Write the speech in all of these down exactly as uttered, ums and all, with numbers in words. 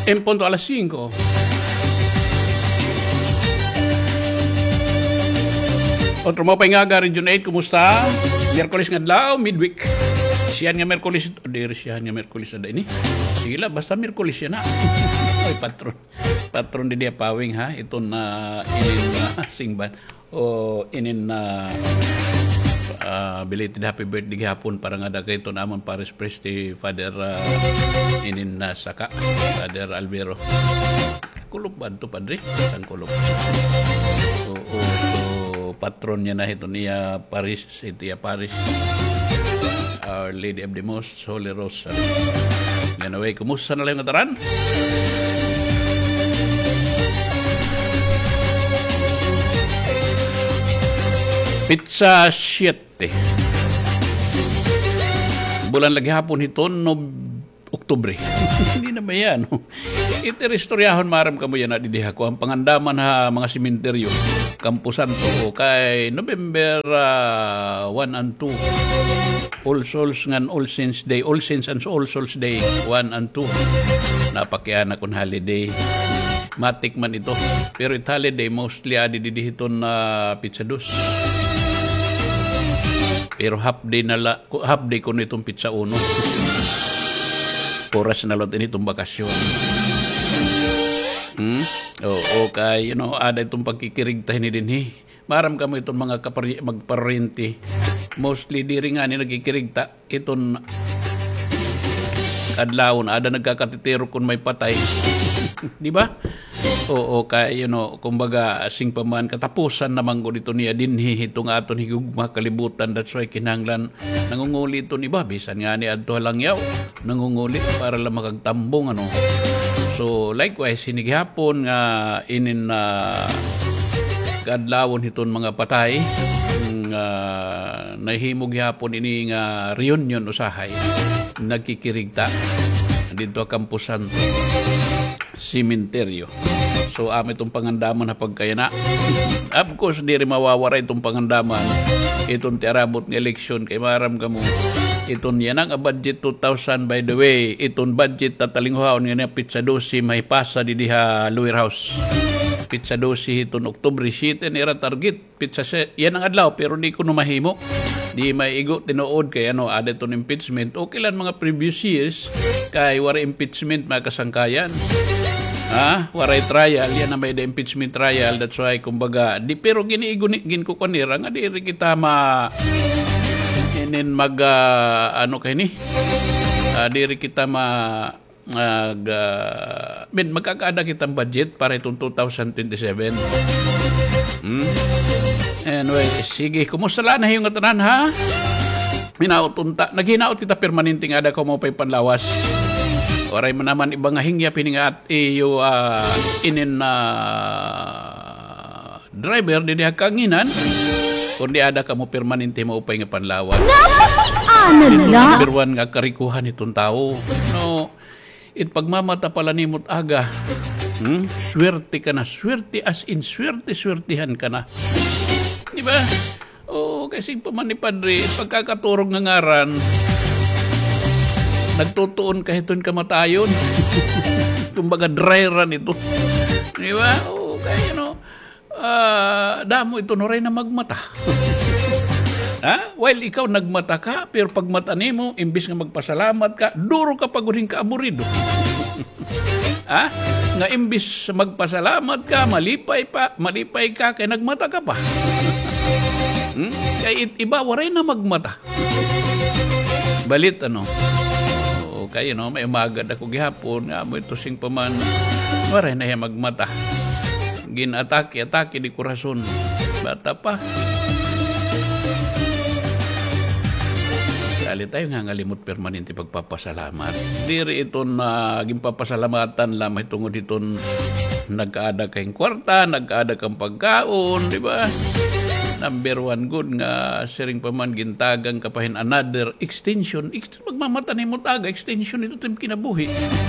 En punto alas singko. Otro mo pa nga Region eight, kumusta? Miyerkules nga adlaw, midweek. Siyan nga Miyerkules, o diri siyan nga Miyerkules na ini. Sige la, basta Miyerkules yan na. Oy, patron. Patron di dia pawing ha. Ito na inin na singban. O inin na uh, belated happy birthday hapon para nga dagay ito naman Paris Presti Father uh, inin na saka. Father Alvero. Kulop ba ito, padre? Saan kulop? Oo, so, patron niya na ito niya Paris, City Paris, Our Lady of the Most Holy Rosary. Anyway, kumusta na lang yung ataran? Pizza siete. Bulan lagi hapon ito, no Oktubre. Hindi na ba yan? Ito restoryahon maram kamo yan na didiha ko. Ang pangandaman ha mga simenteryo. Campo Santo kay November uh, one and two. All Souls ngan All Saints Day. All Saints and All Souls Day one and two. Napakiana kun holiday. Matik man ito. Pero it holiday mostly adi didihiton na uh, pizza dos. Pero half day na la, half day ko nitong pizza uno. Oras na lot initong bakasyon. Hmm? O, okay, you know, ada itong pagkikirigtahin ni din, eh. Maram ka mo itong mga kapari, magparente. Mostly, di rin nga ni nagkikirigta. Itong adlawon, ada nagkakatitero kung may patay. Di ba? Oo, kaya, you know, kumbaga, asing paman, katapusan naman ko dito niya dinhi, itong aton higugma kalibutan, that's why kinanglan, nangunguli ito ni ba, bisan nga ni Adto Halangyaw, nangunguli para lang makagtambong, ano. So, likewise, sinighapon nga inin na uh, kadlawon itong mga patay, uh, nahimog hapon ini nga reunion usahay, nagkikirigta, dito Campo Santo, Simenteryo. So, am itong pangandaman na pagkayana. Of course, di rin mawawara itong pangandaman. Itong tiarabot ng eleksyon kay maram ka mo. Itong yan ang budget two thousand, by the way. Itong budget tatalinghaw nga na pizza dosi may pasa di diha Lower House. Pizza dosi itong Oktubre seven era target. Pizza set. Yan ang adlaw pero di ko numahimo. Di may igo tinuod kay ano, ada itong impeachment. Okay lang mga previous years kay wara impeachment mga kasangkayan. Ah, waray trial, yan na may the impeachment trial, that's why, kumbaga, di, pero giniigun ko kanira, nga di rin kita ma, inin mag, uh, ano kayo ni, uh, di rin kita ma, mag, uh, min, magkakaada kitang budget para itong two thousand twenty-seven. Hmm? Anyway, sige, kumusta lang na yung atanan, ha? Minautunta, naghinaot kita permanente nga ada ko mo pa yung panlawas. Oray mo naman ibang hingya piningat iyo uh, inin na uh, driver di diha kanginan kundi ada kamo permanente mo upay nga panlawas. Ito number one nga karikuhan itong tao. No, it pagmamata pala nimot aga. Hmm? Swerte ka na. Swerte as in swerte, swertihan ka na. Di ba? O, kasi paman ni Padre, pagkakaturog ng ngaran, nagtutuon kahit itong kamatayon. Kumbaga dry run ito. Di ba? O, kaya, you know, uh, damo ito no rin na magmata. Ha? While ikaw nagmata ka, pero pag mata mo, imbis nga magpasalamat ka, duro ka paguling ka aburido. Ha? Nga imbis magpasalamat ka, malipay pa, malipay ka, kaya nagmata ka pa. Hmm? Kaya it, iba, waray na magmata. Balit, ano? Kaya no, may umagad ako gihapon, nga mo ito sing paman, waray na yan magmata. Ginatake, atake di kurason. Bata pa. Kali tayo nga ngalimot permanente pagpapasalamat. Diri ito na gimpapasalamatan lamang tungod ito nagkaada kayong kwarta, nagkaada kang pagkaon, di ba? Number one good nga siring paman gintagang kapahin another extension. Magmamata ni mo taga, extension ito tim kinabuhi.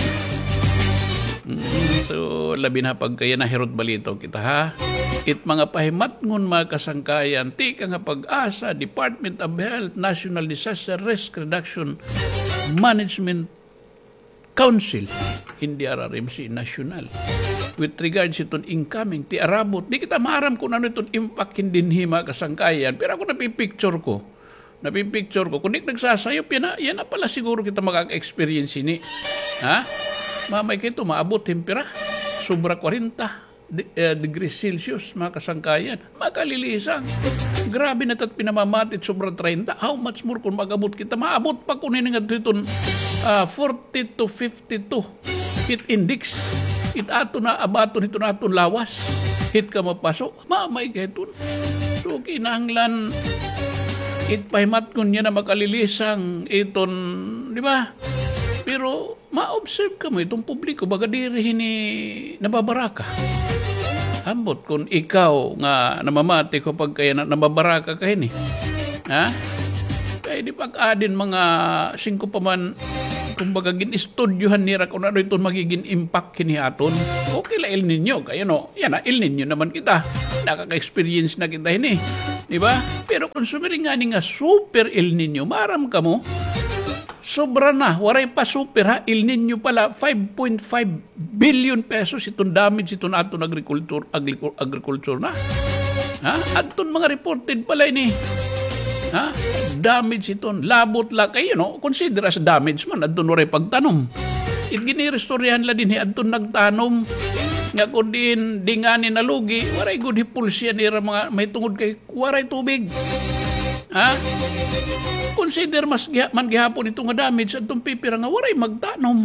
Mm, so, labi na pagkaya na hirot balito kita ha. It mga pahimat ngun mga kasangkayan, tika nga pag-asa, Department of Health, National Disaster Risk Reduction Management Council. in D R R M C national. With regards itong incoming, ti arabot, di kita maaram kung ano itong impact hindi hima kasangkayan. Pero ako napipicture ko, napipicture ko, kung di nagsasayop, yan na, yan na pala siguro kita makaka-experience ini. Ha? Mamay kito, maabot tempera, sobra forty de, uh, degrees Celsius, mga kasangkayan. Makalilisang. Grabe na tat pinamamatit, sobra thirty. How much more kung mag-abot kita? Maabot pa kung hiningat itong uh, forty to fifty-two heat index. It ato na abaton ito na aton lawas. Hit ka mapasok. Mamay ka ito. So, kinahanglan it pahimat ko niya na makalilisang iton, di ba? Pero, ma-observe ka mo itong publiko, baga dirihin ni nababaraka. Ambot kung ikaw nga namamati ko pag kaya na, nababaraka ka ini. Ha? Kaya di pag-adin mga singko pa man, kumbaga gin-estudyohan nira kung ano itong magiging impact kinihaton. Okay la El Nino. Kaya no, yan na, El Nino naman kita. Nakaka-experience na kita ini. Di ba? Pero kung sumiring nga ni nga super El Nino, maram ka mo, sobra na. Waray pa super ha. El Nino pala, five point five billion pesos itong damage itong aton agriculture, agriculture na. Ha? Aton mga reported pala ini. Ha? Damage iton. Labot la kayo, no? Consider as damage man. Adton waray pagtanom. It ginirestoryahan la din, adton nagtanom. Nga kung din, di nga ni nalugi, waray good hipulsya nira mga may tungod kay waray tubig. Ha? Consider mas man gihapon itong nga damage at itong pipira nga waray magtanom.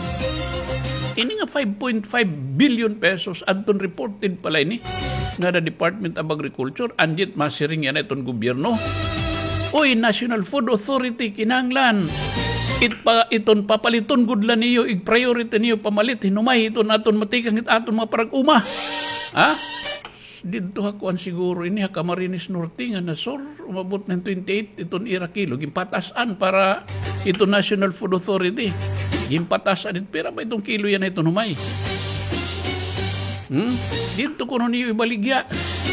Ini nga five point five billion pesos adton reported pala ini nga na Department of Agriculture andit masiring yan itong gobyerno. Uy, National Food Authority, kinanglan. It pa, iton papaliton gudlan niyo, i-priority niyo pamalit, hinumay iton aton matikang it aton mga parag-uma. Ha? Dito hakuan siguro ini Camarines Norte nga nasor umabot ng twenty-eight iton ira kilo gimpatasan para ito National Food Authority gimpatasan it pera ba itong kilo yan iton humay. Hmm? Dito kuno niyo ibaligya.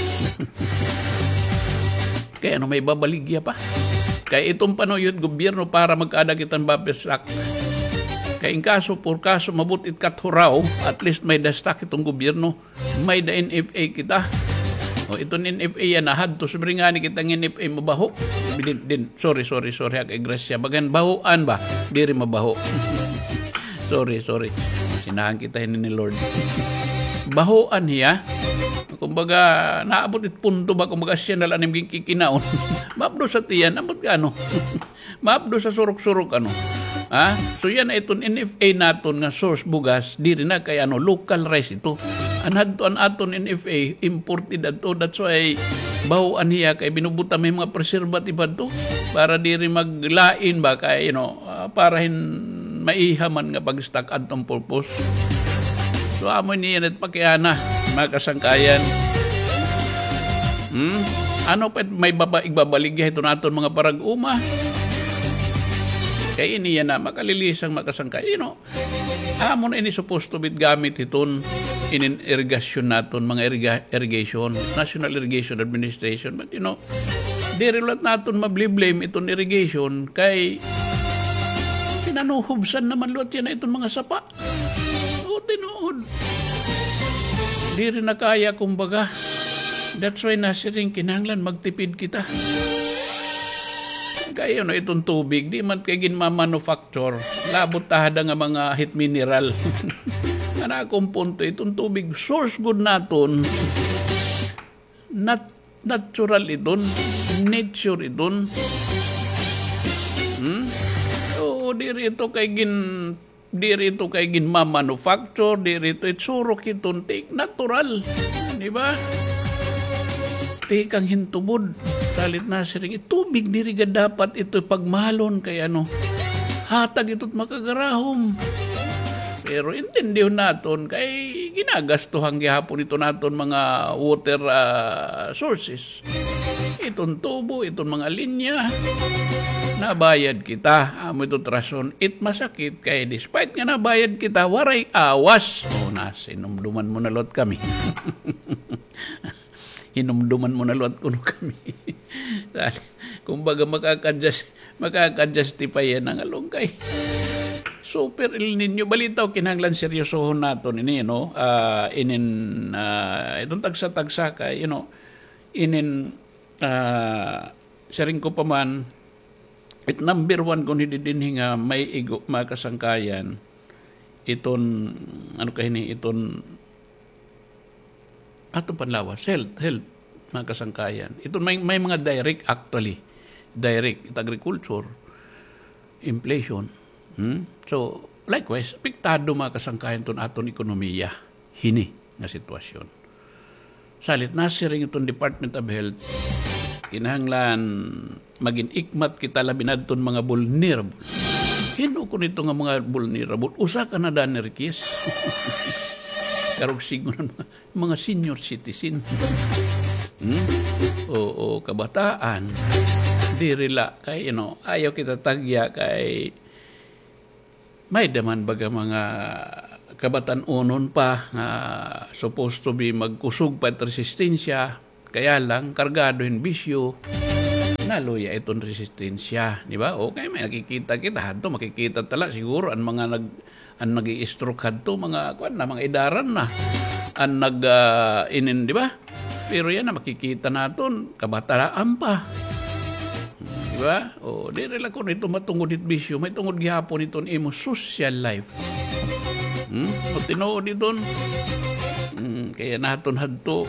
Kaya ano may babaligya pa? Kaya itong panuyod gobyerno para magkaadag itang babesak. Kaya in kaso, por kaso, mabut it kathuraw, at least may dastak itong gobyerno, may da N F A kita. O itong N F A yan, ahad to, sabi nga ni kitang N F A mabaho. Din, din, sorry, sorry, sorry, kay Gracia. Bagan, bahoan ba? Di rin mabaho. sorry, sorry. Sinahan kita ni Lord. Bahoan hiya. Kumbaga, naabot it punto ba, kumbaga siya nalang naging kikinaon. Mabdo sa tiyan, abot ka ano? Mabdo sa surok-surok ano? Ha? So yan na itong N F A naton nga source bugas, di rin na kay ano, local rice ito. Anad to an aton N F A, imported ato, that's why bahuan hiya kay binubuta may mga preservative ato para di rin maglain ba kay, you know, uh, para hin maihaman nga pag-stock atong purpose. So amon niya at pakiana, mga kasangkayan. Hmm? Ano pa may baba, igbabaligya ito naton mga parag-uma? Kaya ini yan na makalilisang makasangkayan. You know, amon ini supposed to be gamit iton in irrigation naton, mga irriga, irrigation, National Irrigation Administration. But you know, di relat naton mabli-blame iton irrigation kay pinanuhubsan naman lot yan na itong mga sapa. O, tinuod. Di rin na kaya, kumbaga. That's why nasiring kinanglan, magtipid kita. Kaya no, itong tubig, di man kay ginmamanufacture. Labot tahada nga mga hit mineral. Kana akong punto, itong tubig, source good naton, nat natural iton, nature iton. Hmm? Oo, di rito kay gin di rito kay gin ma-manufacture, di rito itsurok iton take natural, di ba? Take ang hintubod salit na siring tubig diri ga dapat ito pagmalon kay ano hatag ito't makagarahom. Pero intindihan naton kay ginagastuhan gihapon ito naton mga water uh, sources. Itong tubo, itong mga linya, nabayad kita. Amo ito trason. It masakit kay despite nga nabayad kita, waray awas. O, nasa inumduman mo na lot kami. Inumduman mo na lot kuno kami. Kumbaga makaka-just, makaka-justify yan ang alungkay. Super El Nino. Balitaw kinahanglan seryosohon naton ini, no? Uh, inin, uh, itong tagsa-tagsa kay, you know, inin, uh, saring ko pa man, it number one kung hindi din nga may igo, makasangkayan, iton, ano kahini, iton, atong panlawas, health, health, makasangkayan. Iton may, may mga direct actually, direct, it agriculture, inflation. Hmm? So, likewise, apektado mga kasangkayan itong aton ekonomiya. Hini nga sitwasyon. Salit na siring itong Department of Health, kinahanglan maging ikmat kita labinad itong mga vulnerable. Hino ko nito nga mga vulnerable. Usa ka na danerkis. Karog siguro mga senior citizen. Hmm? O, o kabataan. Di rila kay, you know, ayaw kita tagya kay may daman baga mga kabatan-unon pa nga uh, supposed to be magkusog pa at resistensya, kaya lang kargado yung bisyo, naluya itong resistensya, di ba? Okay, may nakikita kita hadto, makikita tala siguro ang mga nag ang nag-i-stroke hadto, mga kwan na mga idaran na ang nag uh, inin, di ba? Pero yan na makikita naton kabataan pa. Diba? O, di rila ko nito matungod it bisyo, may tungod gihapon ito imo social life. Hmm? O tinuod ito, hmm, kaya naton hadto.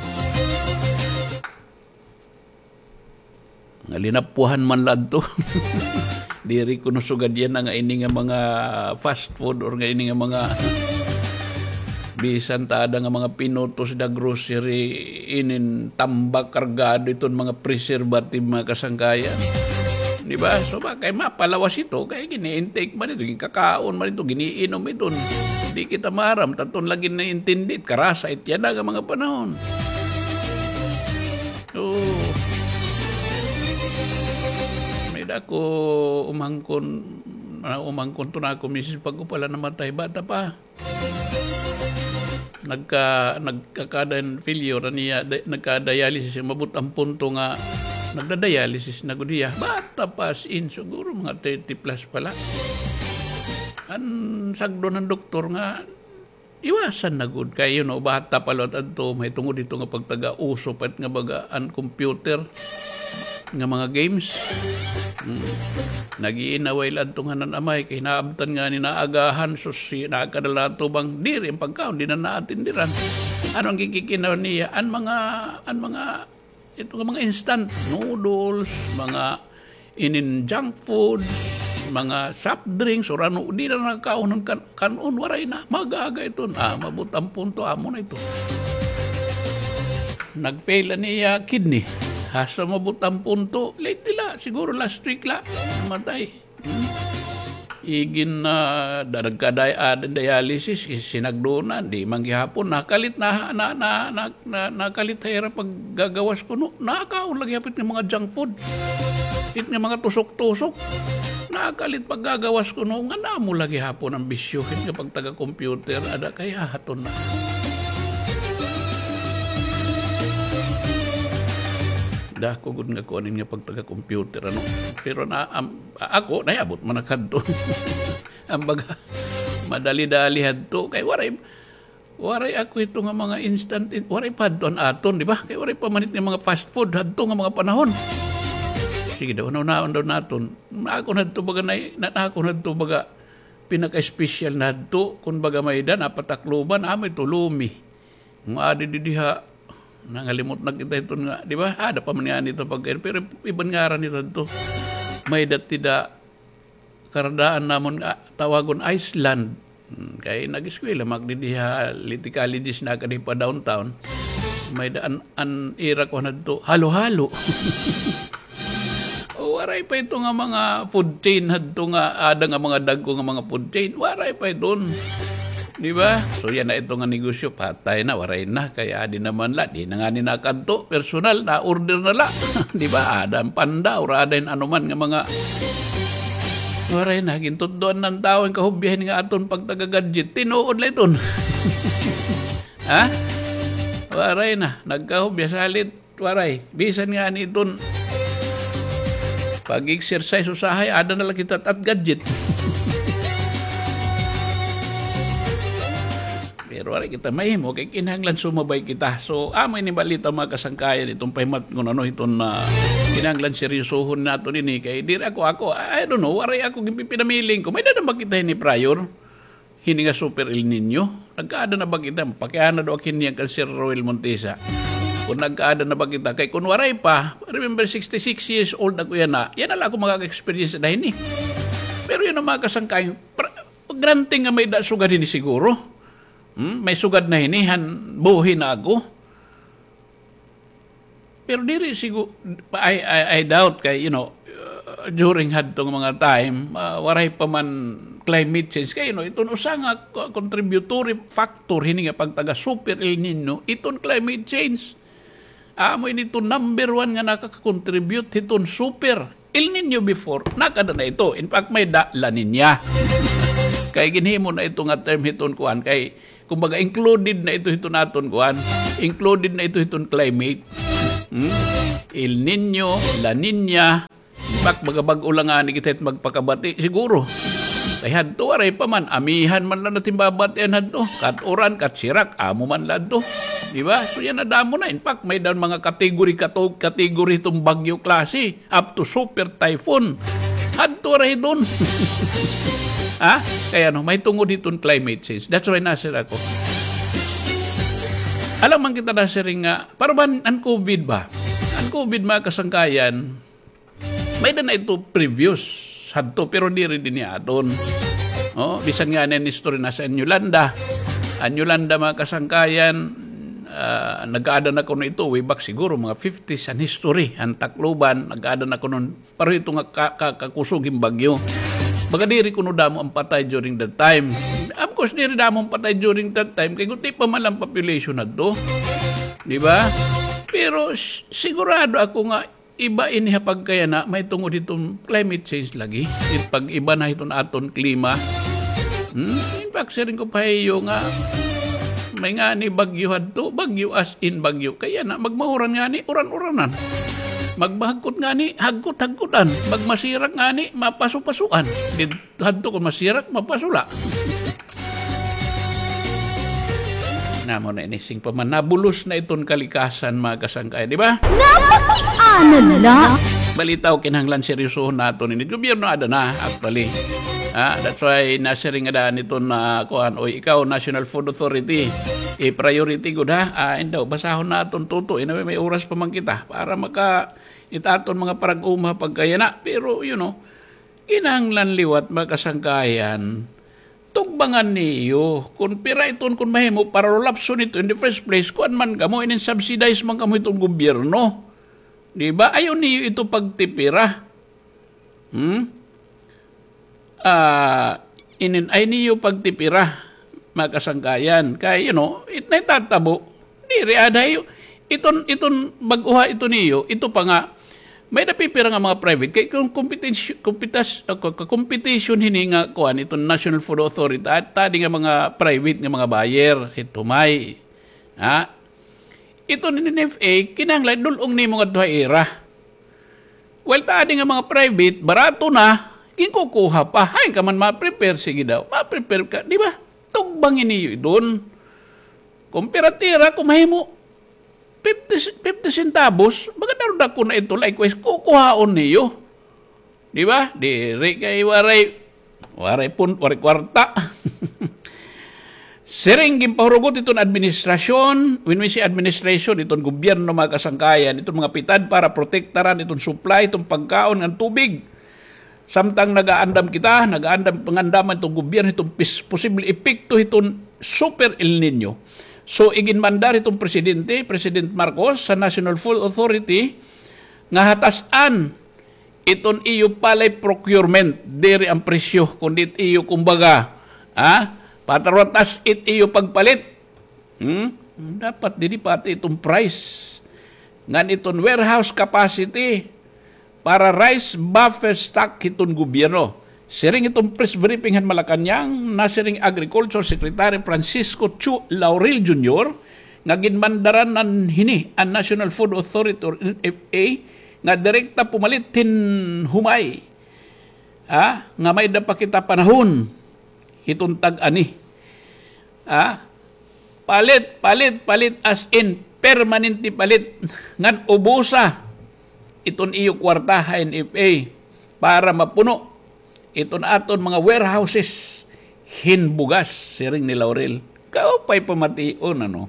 Nga linapuhan man ladto. Diri ko nusugad yan nga ini nga mga fast food or nga ini nga mga bisan tada nga mga pinutos da grocery inin tambak kargado iton mga preservative mga kasangkayan. Di ba? So ba, kay mapalawas ito, kaya gini-intake man ito, kakaon man ito, giniinom ito. Hindi kita maram, taton lagi na intindit, karasa, ityan na ang mga panahon. So, may dako umangkon, umangkon to na ako, misis pag ko pala namatay, bata pa. Nagka, nagkakadan failure niya, nagka-dialysis, mabut ang punto nga, nagda-dialysis na gudiya. Bata pas in, siguro mga thirty plus pala. Ang sagdo ng doktor nga, iwasan na good. Kaya yun, no, bata pala at ito, may tungod dito nga pagtaga-uso pat nga baga ang computer nga mga games. Hmm. Nag-iinaway lang itong hanan amay, kaya naabtan nga ni naagahan, susi, nakakadala ito bang diri, ang pagkaon, di na naatindiran. Anong kikikinaw niya? Ang mga, ang mga, ito nga mga instant noodles, mga inin junk foods, mga soft drinks, or ano, di na nakakaon ng kan kanon, waray na, magaga ito. Ah, mabutang punto, amo na ito. Nag-fail niya kidney. Hasa mabutang punto, late nila, siguro last week la, namatay. Hmm. Igin na uh, nagka-dialysis, sinagdonan, di manggihapon, nakalit na, na, na, na, na, nakalit hera pag gagawas ko, no, nakakaon lagi hapit ng mga junk foods, it ng mga tusok-tusok, nakalit pag gagawas ko, no, nga na mo lagi hapon ang bisyo, hit nga pag taga-computer, ada kaya haton na. Dako gud nga ko anin nga pagtaga-computer ano. Pero na um, ako nayabot man kadto. Ang baga madali-dali hadto kay waray waray ako ito nga mga instant waray padton aton di ba? Kay waray pa manit nga mga fast food hadto nga mga panahon. Sige daw naon daw naton. Ako nadto baga na, na ako nadto baga pinaka-special na hadto kun baga may dan apatakluban amo ito lumi. Nga adi diha nangalimot na kita ito nga, di ba? Ada pa man nga nito pag pero iban nga ran nito ito. May datida karadaan namon ah, tawagon Iceland. Kaya nag-eskwela magdidiha liticologies na kadi pa downtown. May daan an ira ko na ito. Halo-halo. O waray pa ito nga mga food chain hadto nga ada nga mga dagko nga mga food chain. Waray pa ito. Di ba? So yan na ito nga negosyo, patay na, waray na. Kaya di naman la, di na nga ni nakanto, personal, na order na la. Di ba? Ada ang panda, or ada yung anuman nga mga waray na, gintot doon ng tao ang kahubyahin nga aton pagtaga-gadget. Tinuod la iton. Ha? Waray na, nagkahubya salit, waray. Bisan nga ni iton, pag-exercise usahay, ada na lang kita at gadget. Pero wala kita mahimo kay kinahanglan sumabay kita. So amo ini balita mga kasangkayan itong pahimat kun ano itong uh, kinahanglan seryosohon nato nini kay diri ako ako I don't know wala ako pinamiling ko may dana ba kita ni prior hini nga super El Nino nagkaada na ba kita pakiana do akin niya kan Sir Roel Montesa kung nagkaada na ba kita kay kun waray pa remember sixty-six years old ako yan na yan ala ako makaka-experience na hini pero yun ang mga kasangkayan granting nga may da sugad ni siguro. Hmm? May sugad na hinihan, buhi na ako. Pero diri siguro, I, I, I doubt kay, you know, uh, during had tong mga time, uh, waray pa man climate change. Kaya, you know, itong usa nga contributory factor, hini nga pagtaga super El Nino, itong climate change. Amo ini ito number one nga nakaka-contribute, itong super El Nino before, nakada na ito. In fact, may da La Niña. Kay ginhimo na ito nga term hiton kuan kay kumbaga included na ito hiton naton kuan included na ito hiton climate hmm? El Nino, La Niña bak bagabag ulangan ni kita magpakabati siguro kay hadto aray pa man amihan man lang natin babatian hadto kat oran kat sirak amo man ladto di ba so yan adamo na in fact may daw mga kategory katog kategory itong bagyo klase up to super typhoon hadto aray doon. Ha? Kaya no, may tungod ditong climate change. That's why nasir ako. Alam man kita nasir nga, para ba ang COVID ba? Ang COVID mga kasangkayan, may na ito previous hadto pero di rin din aton. Oh, bisan nga na history na sa Yolanda. Ang Yolanda mga kasangkayan, uh, nag-aadan ako na ito way back siguro mga fifties ang history, ang Tacloban, nag-aadan ako nun. Pero ito nga kakusuging bagyo. Baga diri kuno damo ang patay during that time. Of course, diri damo ang patay during that time. Kaya guti pa man ang population na to. Di ba? Pero sigurado ako nga, iba ini hapag kaya na may tungod itong climate change lagi. It pag iba na itong aton klima. Hmm? In fact, sirin ko pa iyo nga, may nga ni bagyo hadto, bagyo as in bagyo. Kaya na, magmahuran nga ni, uran-uranan. Magbahagkot nga ni, hagkot-hagkotan. Magmasirak nga ni, mapasupasuan. Hadto ko masirak, mapasula. Namo na inising pa man. Nabulos na itong kalikasan mga kasangkaya, di ba? Napakianan na. Balitaw kinahanglan seryosohon nato ni gobyerno ada na actually. Ah, that's why nasiring ada nito na kuan o ikaw National Food Authority i-priority gud ha. Ah, indaw basahon naton tuto ina may oras pa man kita para maka itaton mga parag-uma pagkayana pero you know kinahanglan liwat makasangkayan tugbangan niyo kung pira iton kung mahimo para lapso nito in the first place kuan man kamo inin subsidize man kamo itong gobyerno. Di ba? Ayaw niyo ito pagtipira. Hmm? Ah, inin ay niyo pagtipira mga kasangkayan. Kaya, you know, it na itatabo. Di reada yun. Iton, iton, baguha ito niyo, ito pa nga, may napipira nga mga private. Kaya kung competition, competition, competition hini nga, kuhan, itong National Food Authority, at tadi nga mga private nga mga buyer, ito may, ha? Ito ni N F A, kinahanglan, dulong ni mga duha era. Well, tadi nga mga private, barato na, ikukuha pa. Hay ka man ma-prepare, sige daw. Ma-prepare ka, di ba? Tugbangin niyo doon. Kung piratira, kung mahimo, fifty centavos, maganda ko na ito, likewise, kukuhaon niyo. Di ba? Di, kay waray, waray pun, waray kwarta. Siring gimpahurugot itong administrasyon, when we say administration, itong gobyerno mga kasangkayan, itong mga pitad para protektaran, itong supply, itong pagkaon ng tubig. Samtang nagaandam kita, nagaandam pangandaman itong gobyerno, itong posible epekto itong super El Nino. So, iginmandar itong presidente, President Marcos, sa National Food Authority, nga hatasan itong iyo palay procurement, diri ang presyo, kundi iyo kumbaga, ha? Patratas it iyo pagpalit. Hmm? Dapat dili pati itong price. Ngan itong warehouse capacity para rice buffer stock itong gobyerno. Siring itong press briefing han Malacanang, nasiring Agriculture Secretary Francisco Chu Laurel Junior nga ginmandaran nan hini ang National Food Authority or N F A nga direkta pumalit tin humay. Ah, nga may da pa kita panahon itong tag-ani. Ah, palit, palit, palit as in permanente palit ngan ubusa iton iyo kwarta N F A para mapuno iton aton mga warehouses hinbugas siring ni Laurel. Kaupay pamation ano.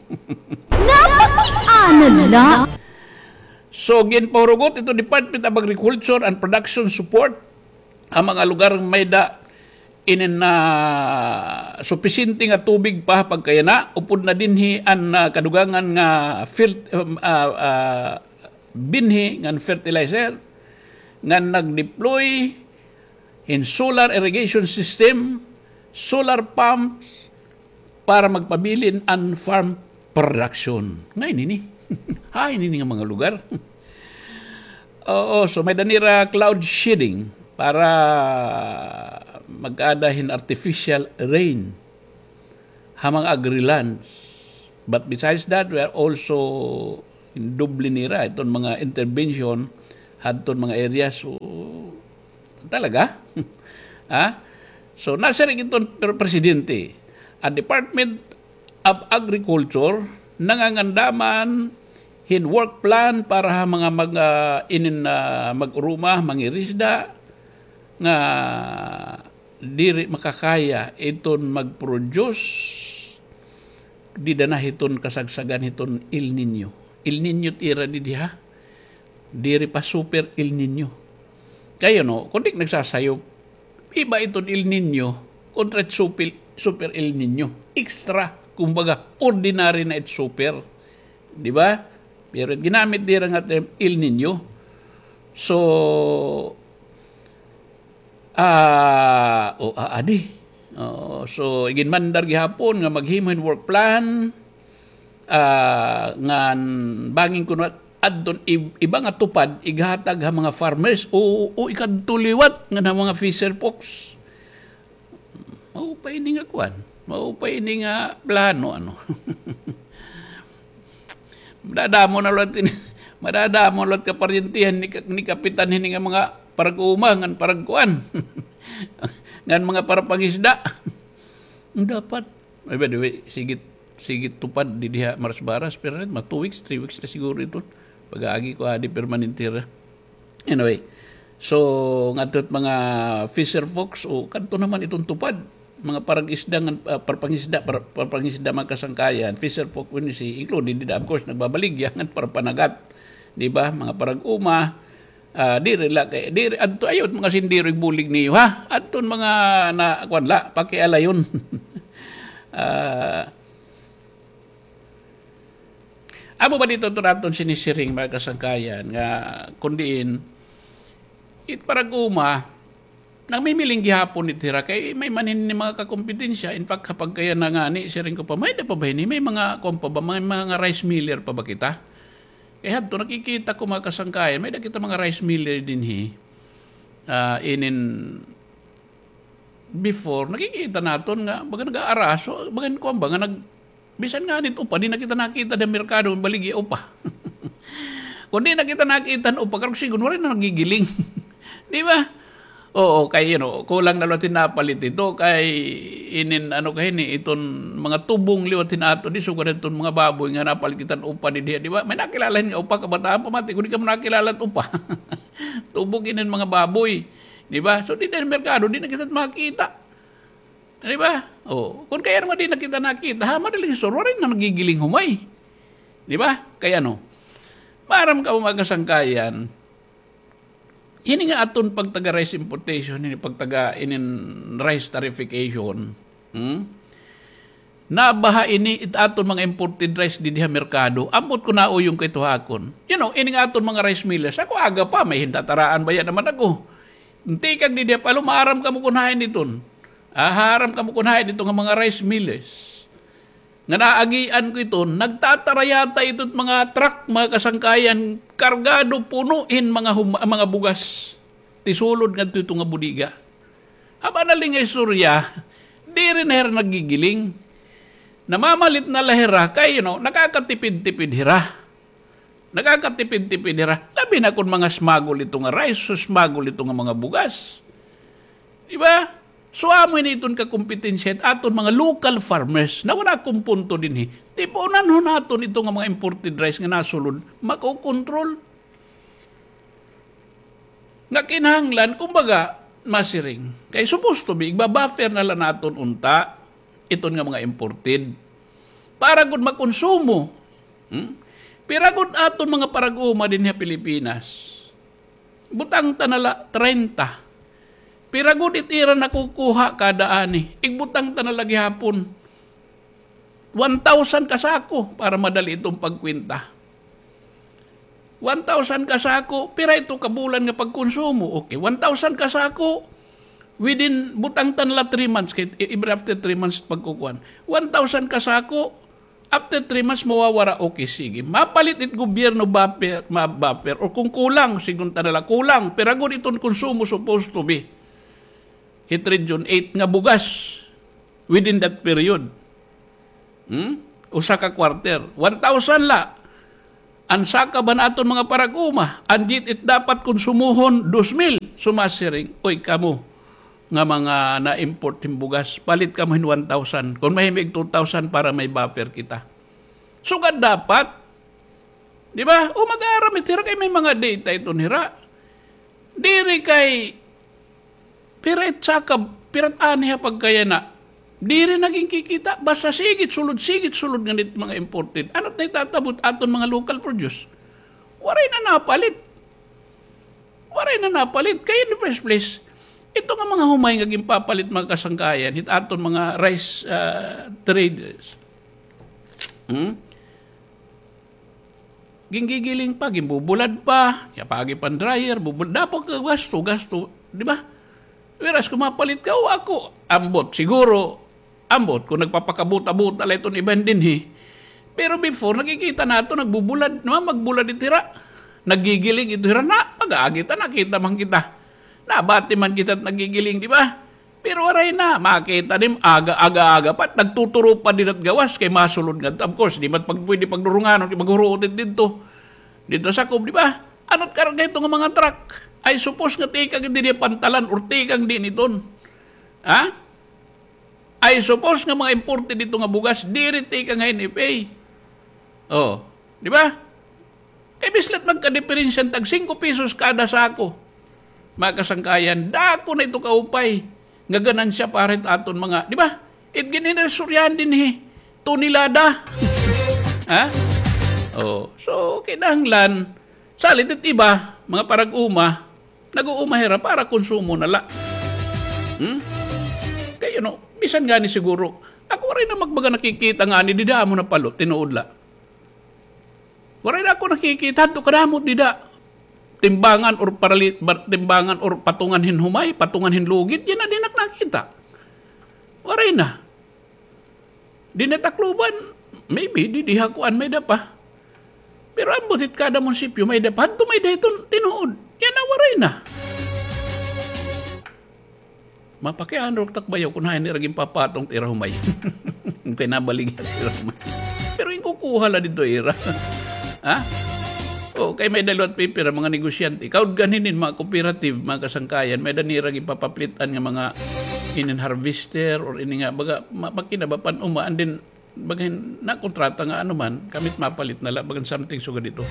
Ano la? So ginpahurugot ito Department of Agriculture and Production Support ang mga lugar may da inin na supisinte nga tubig pa pagkayana upod na dinhi an uh, kadugangan nga firt, um, uh, uh, binhi ngan fertilizer ngan nag-deploy in solar irrigation system, solar pumps para magpabilin an farm production. Ngayon nini. Hay nini nga mga lugar. Oo, so may danira cloud shedding para mag-adahin artificial rain hamang agri-lands. But besides that, we are also in doble nira itong mga intervention hadton mga areas. So, talaga? ha? So, nasa rin itong presidente. Ang Department of Agriculture nangangandaman hin work plan para ha mga mag, uh, inin uh, mag-uruma, mangirisda nga diri makakaya iton mag-produce di na hiton kasagsagan hiton El Nino. El Nino tira di diha. Diri pa super El Nino. Kaya no, kung di nagsasayop, iba iton El Nino kontra super, super El Nino. Extra, kumbaga, ordinary na it super. Di ba? Pero ginamit dira nga term El Nino. So, Ah, uh, o oh, uh, adi. Uh, so iginmandar gihapon nga maghimon work plan uh, ngan bangin kuno adton iba nga tupad ighatag ha mga farmers o o ikadtuliwat nga na mga fisher folks. Mao pa ini nga kwan. Mao pa ini nga plano ano. Madadamo na lot ini. Madadamo lot ka paryentihan ni, ni kapitan hini nga mga parag-uma ngan paragkuan ngan mga parapangisda dapat ay by the way sigit sigit tupad di diha maras-baras pero ma two weeks three weeks na siguro ito pag-aagi ko adi permanentira anyway so ngadtot mga fisher folks o kadto naman itong tupad mga parag-isda ngan uh, parapangisda par, parapangisda mga kasangkayan fisher folk when you see included of course nagbabaligya ngan parapanagat di ba mga parag-uma. Uh, diri la kay diri adto ayot mga sindirig bulig niyo ha adton mga na kwadla pakialayon uh, amo ba dito naton sinisiring mga kasangkayan nga kundiin it paraguma nang mimiling gihapon ni tira kay may manin ni mga kakompetensya in fact kapag kaya na nga ni siring ko pa may da pa ba ni may mga kompa ba mga, mga rice miller pa ba kita. Kaya hadto nakikita ko mga kasangkayan, may nakita mga rice miller din hi. Uh, inin before, nakikita naton nga, baga nag-aaraso, baga ko ba, nga nag, bisan nga nito upa, di nakita nakita ng merkado, baligi upa. Kung di nakita nakita ng upa, karong siguro rin na nagigiling. Di ba? Oo, kay, you know, kulang na luwatin napalit ito, kay inin, ano kay ni, iton mga tubong liwatin ato, di suga na itong mga baboy nga napalitan upa di diya, di ba? May nakilala niya upa, kabataan pamati, kung di ka mo nakilala upa. Tubong inin mga baboy, di ba? So, di na yung merkado, di na kita makita. Di ba? Oo, kung kaya naman di na kita nakita, ha, madaling suro rin na nagigiling humay. Di ba? Kaya no, maram ka umagasangkayan, ini nga aton pagtaga rice importation, ini pagtaga inin rice tarification. Hmm? Nabaha ini it aton mga imported rice di diha merkado. Ambot ko na o yung kituhakon. You know, ini nga aton mga rice millers. Ako aga pa may hintataraan ba yan naman ako. Hindi kag di diha palo maaram ka mo kunahin iton. Aharam ka mo kunahin ito nga mga rice millers. Nga naagian ko ito, nagtatarayata ito't mga truck, mga kasangkayan, kargado, punuin mga huma, mga bugas. Tisulod nga ito nga budiga. Haba na lingay surya, di rin na nagigiling. Namamalit na lahira, kaya you know, nakakatipid-tipid hira. Nakakatipid-tipid hira. Labi na kung mga smagol ito nga rice, so smagol ito nga mga bugas. Diba? So amoy na iton kakompetensya at aton mga local farmers na wala akong punto din eh. Tipo nanho naton ito nga mga imported rice nga nasulod, mako-control. Nga kinahanglan, kumbaga, masiring. Kaya supposed to be, igbabuffer na lang naton unta, iton nga mga imported. Para gud makonsumo. Hmm? Pero gud aton mga parag-uma din sa Pilipinas. Butang tanala thirty. Pero gud itira nakukuha kada ani. Igbutang tanala gihapon one thousand kasako para madali itong pagkwenta. one thousand kasako, pira ito kabulan nga pagkonsumo. Okay, one thousand kasako within butang tanla three months, kaya even after three months pagkukuhan. one thousand kasako, after three months mawawara, okay, sige. Mapalit it gobyerno buffer, ma-buffer, o kung kulang, sigun tanala, kulang, pero agad itong konsumo supposed to be. Hit region eight nga bugas within that period. Hmm? Usa ka quarter. one thousand la. Ansaka ba naton mga paraguma? Andit it dapat konsumuhon two mil. Sumasiring. Oy, kamo nga mga na-import timbugas. Palit kamo hin one thousand. Kung mahimig two thousand para may buffer kita. Sugad dapat. Di ba? O mag-aaramit. Hira kay may mga data ito nira. Diri kay pirat saka, pirat aniha pagkaya na. Di rin naging kikita. Basta sigit, sulod, sigit, sulod nga nito mga imported. Ano't na itatabot aton mga local produce? Waray na napalit. Waray na napalit. Kaya in the first place, ito nga mga humay nga gimpapalit mga kasangkayan, hit aton mga rice uh, traders. Hmm? Ginggigiling pa, gimbubulad pa, yapagi pan dryer, bubulad. Dapat ka gasto, gasto. Di ba? Whereas kung mapalit ka, o ako, ambot, siguro, ambot, kung nagpapakabuta-buta lang itong iban din eh. Pero before, nakikita na ito, nagbubulad, no? Magbulad itira. Nagigiling ito, hira na, pag-aagita, nakita man kita. Nabati man kita at nagigiling, di ba? Pero waray na, makita din, aga-aga-aga pat, nagtuturo pa din at gawas, kay masulod nga. Of course, di ba't pag pwede pagdurungan, di maghuruutin dito. Dito sa kub, di ba? Ano't karga ito ng mga truck? Ay suppose nga tikang hindi niya pantalan or tikang din iton. Ha? I suppose nga mga imported dito nga bugas, di rin tikang nga N F A. Oh, di ba? Kaya bislat magka-diferensyan tag five pesos kada sako. Mga kasangkayan, dako na ito kaupay. Nga ganan siya parit aton mga, di ba? It gininasuryan din eh. Tunilada. Ha? Oh, so kinahanglan, salit at iba, mga parag-uma, nag-uumahira para konsumo nala. Hmm? Kaya no, bisan nga ni siguro, ako rin na magbaga nakikita nga ni dida mo na palo, tinuodla. Waray na ako nakikita, ito kadamot dida. Timbangan or paralit, timbangan or patungan hinhumay, patungan hinlugit, yan na din nakita. Waray na. Di natakluban, maybe, di dihakuan may dapa. Pero ang butit kada munisipyo may dapa, ito may dayton tinuod. Yan na waray na. Mapakiaan ro takbayaw kung hain niraging papatong tira humay. Kaya nabaligan tira humay. Pero yung kukuha la dito ira. Ha? O, kay may dalawat paper mga negosyante. Kaud ganinin mga cooperative, mga kasangkayan, may daniraging papaplitan ng mga inin harvester or ini nga, baga, mapakinabapan umaan din, baga na kontrata nga ano man, kamit mapalit na lang, baga something suga dito.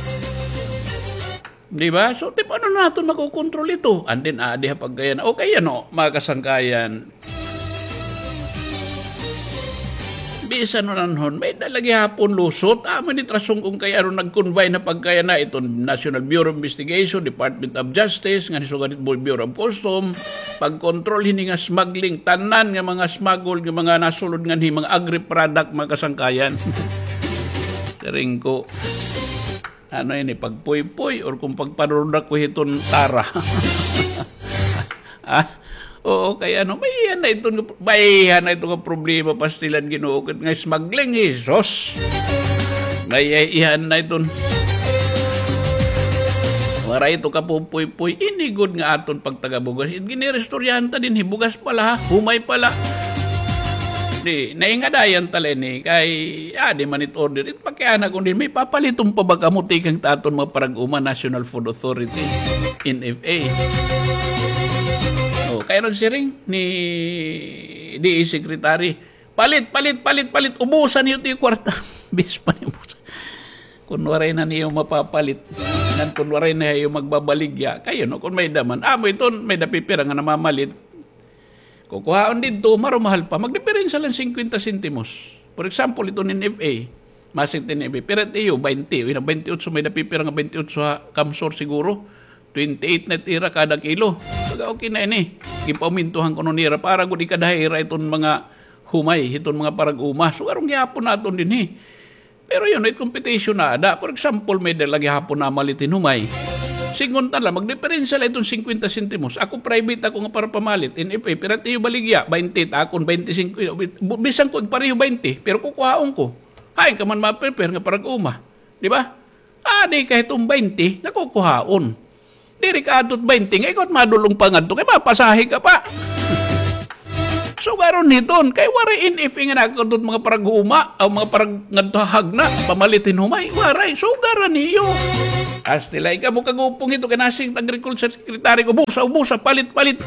Di ba? So, tipo, ano natin makukontrol ito? And then, adi ha pagkayan. Okay, ano, mga kasangkayan. Bisan na nun, may dalagi hapon lusot. Amo ni trasong kung kaya ano nag-convey na pagkaya na ito, National Bureau of Investigation, Department of Justice, nga nisugalit Bureau of Custom, pag-control hini nga smuggling, tanan nga mga smuggle, nga mga nasulod nga ni mga agri-product, mga kasangkayan. Karing ko, ano yun eh, pagpuy-puy, or kung pagparudak ko hiton tara. Ah? Oo, kaya ano, may yan na ito, may yan na ito nga problema, pastilan ginuukit nga smuggling, Jesus. May yan na ito. Wara ito kapupuy-puy, inigod nga aton pagtagabugas. Ginirestoryanta din, hibugas pala, humay pala. Di, naingadayan tala ni, kay, ah, di man it order, it pakiana kung din, may papalitong pa ba kamutikang taton mga parag-uma, National Food Authority, N F A. Oh, kaya ron siring ni D A Secretary. Palit, palit, palit, palit. Ubusan niyo ito yung kwarta. Bis pa niyo ubusan. Kunwari na niyo mapapalit. Nan kunwari na niyo magbabaligya. Kayo no, kung may daman. Ah, mo ito, may dapipira nga namamalit. Kukuhaon dito, marumahal pa. Magdiferensya lang fifty centimos. For example, ito ni F A. Masing N F A. Pero iyo, twenty. Ina, twenty-eight, may dapipira nga twenty-eight ha. Kamsor siguro. twenty-eight na tira kada kilo. Pag okay na ini. Ipamintuhan ko nung nira. Para kung ikadahira itong mga humay, itong mga parag-uma. So, arong gihapon natin din eh. Pero yun, may competition na ada. For example, may dalagi hapon na malitin humay. Singon tala, magdiferensya lang itong fifty centimos. Ako private ako nga para pamalit. N F A, pero tiyo baligya, twenty, akon twenty-five. Bisan ko, pareho twenty, pero kukuhaon ko. Hain ka man ma-prepare nga parag-uma. Di ba? Ah, di kahit itong twenty, nakukuhaon. Di ka atot twenty, nga ikot madulong pangadto, kaya mapasahe ka pa. So garon niton kay waray N F A nga nagkadot mga parag-uma o mga parag-ngadhahag na pamalitin humay waray so garon niyo. As nila ika mo kagupong ito kanasing agriculture secretary ko busa ubusa palit palit.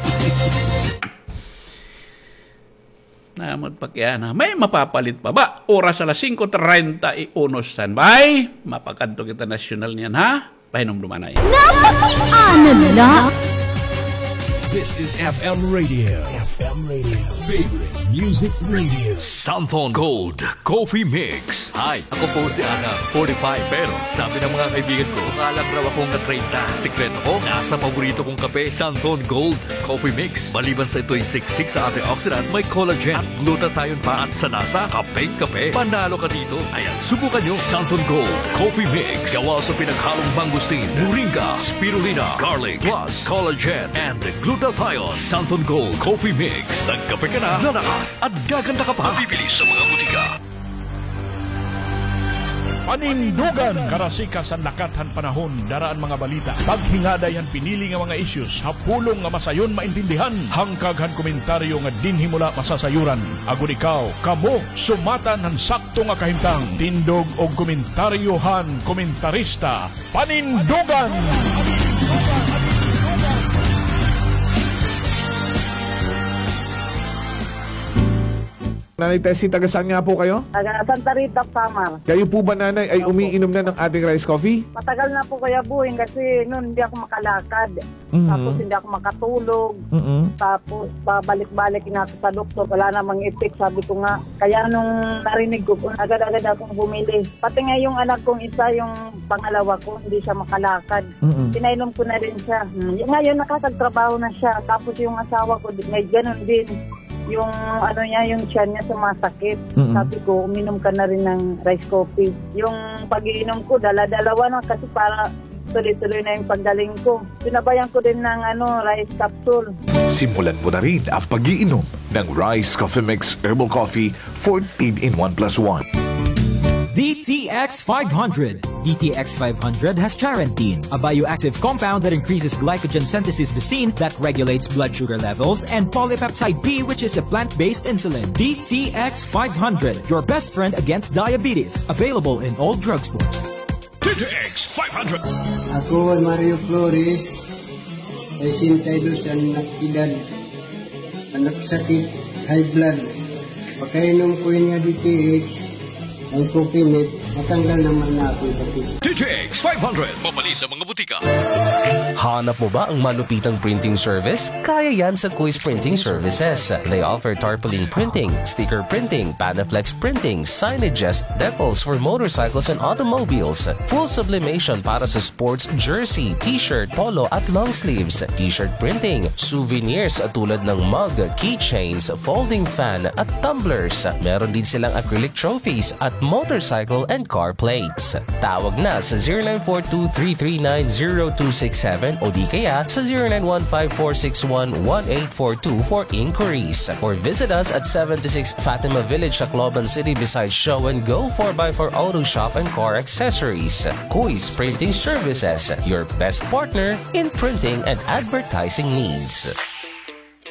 Namot pa kaya na may mapapalit pa ba? Oras alas five thirty-one standby. Mapakadto kita national niyan ha. Pahinom dumanay. Ano la? This is F M Radio. F M Radio. Favorite Music Radio. Santhon Gold Coffee Mix. Hi, ako po si Ana, forty-five. Pero sabi ng mga kaibigan ko, alam raw akong na thirty. Sikreto ko, nasa paborito kong kape, Santhon Gold Coffee Mix. Maliban sa ito'y siksik sa antioxidants, may collagen at glutathione pa at sa nasa, kapeng-kape. Panalo ka dito. Ayan, subukan nyo. Santhon Gold Coffee Mix. Gawa sa pinaghalong mangustin, moringa, spirulina, garlic, plus collagen and glutathione. Santhon Gold Coffee Mix. Nagkape ka na, lalakas at gaganda ka pa. Mabibili sa mga butika. Panindugan karasika sa nakathan panahon daraan mga balita. Paghingada yan pinili nga mga issues hapulong nga masayon maintindihan. Hangkaghan komentaryo nga dinhi mula masasayuran. Agon ikaw, kamo sumatan ng sakto nga kahimtang. Tindog o komentaryohan komentarista. Panindugan! Nanay Tessie, taga saan nga po kayo? Taga Santa Rita, Samar. Kayo po ba, nanay, ay umiinom na ng ating rice coffee? Matagal na po kaya buhin kasi noon hindi ako makalakad. Mm-hmm. Tapos hindi ako makatulog. Mm-hmm. Tapos pabalik-balik na ako sa doktor. Wala namang effect, sabi ko nga. Kaya nung narinig ko, agad-agad akong bumili. Pati nga yung anak kong isa, yung pangalawa ko, hindi siya makalakad. Mm-hmm. Pinainom ko na rin siya. Hmm. Ngayon nakakagtrabaho na siya. Tapos yung asawa ko, may ganun din. Yung ano niya, yung tiyan niya sumasakit. Mm-hmm. Sabi ko, uminom ka na rin ng rice coffee. Yung pag-iinom ko, dala-dalawa na kasi para tuloy-tuloy na yung pagdaling ko. Sinabayan ko din ng ano, rice capsule. Simulan mo na rin ang pag-iinom ng Rice Coffee Mix Herbal Coffee fourteen in one plus one. D T X five hundred. D T X five hundred has charantine, a bioactive compound that increases glycogen synthesis vesine that regulates blood sugar levels, and polypeptide B, which is a plant-based insulin. D T X five hundred, your best friend against diabetes. Available in all drugstores. D T X five hundred. Ako, Mario Flores, ay sintaydos ang nakidad, anak sakit, high blood. Pagkainom ko yung D T X, ang kupinit, matanggal naman na ako sa pito. D T X five hundred. Mabali sa mga butika. Hanap mo ba ang malupitang printing service? Kaya yan sa Kuis Printing Services. They offer tarpaulin printing, sticker printing, Panaflex printing, signages, decals for motorcycles and automobiles, full sublimation para sa sports jersey, t-shirt, polo at long sleeves, t-shirt printing, souvenirs tulad ng mug, keychains, folding fan at tumblers. Meron din silang acrylic trophies at motorcycle and car plates. Tawag na sa zero nine four two, three three nine, zero two six seven o di kaya sa zero nine one five, four six one, one eight four two for inquiries. Or visit us at seventy-six Fatima Village, Tacloban City beside Show and Go four by four Auto Shop and Car Accessories. Kuis Printing Services, your best partner in printing and advertising needs.